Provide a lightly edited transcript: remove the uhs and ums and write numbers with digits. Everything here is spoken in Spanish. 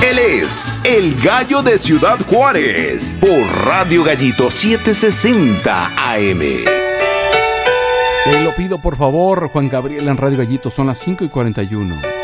Él es el Gallo de Ciudad Juárez por Radio Gallito 760 AM. Te lo pido por favor, Juan Gabriel en Radio Gallito, son las 5:41.